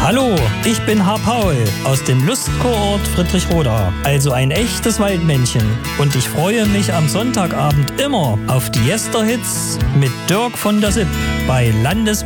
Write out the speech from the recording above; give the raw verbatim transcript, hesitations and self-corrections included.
Hallo, ich bin Herr Paul aus dem Lustkurort Friedrichroda, also ein echtes Waldmännchen. Und ich freue mich am Sonntagabend immer auf die Yester-Hits mit Dirk von der Sipp bei Landes